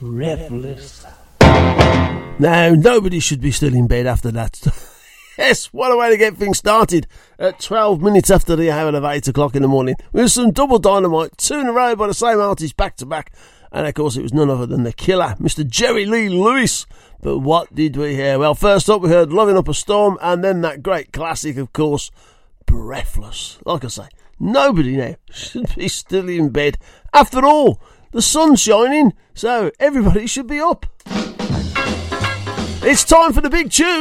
Breathless. Now, nobody should be still in bed after that. Yes, what a way to get things started at 12 minutes after the hour of 8 o'clock in the morning with some double dynamite, 2 in a row by the same artist back to back. And of course it was none other than the killer, Mr. Jerry Lee Lewis. But what did we hear? Well, first up we heard Loving Up a Storm, and then that great classic, of course, Breathless. Like I say, nobody now should be still in bed. After all, the sun's shining, so everybody should be up. It's time for the big tune.